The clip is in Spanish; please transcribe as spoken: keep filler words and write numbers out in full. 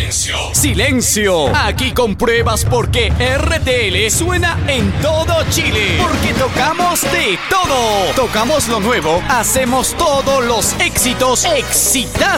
Silencio. Silencio. Aquí compruebas por qué R T L suena en todo Chile. Porque tocamos de todo. Tocamos lo nuevo. Hacemos todos los éxitos. Exitazos.